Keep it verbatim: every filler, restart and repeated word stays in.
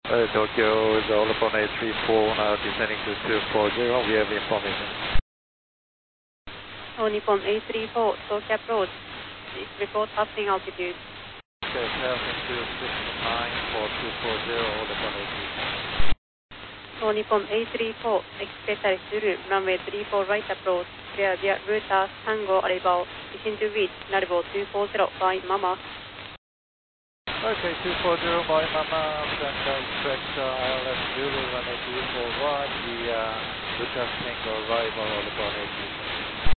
Uh, Tokyo is all upon eight three four, now descending to two four zero, we have information. Oh, Nippon eight three four, Tokyo approach, please report passing altitude. Okay, passing to six nine for two four zero, all upon eight three four. Oh, Nippon eight three four, expect through runway three four right approach, clear via router Tango Arrival, descend to reach Narvo two four zero by Mama. Okay, two four zero by Mama, and uh, expect uh, I L S Zulu runway two four right, the uh, Lucas Tango Arrival, all upon eight three four.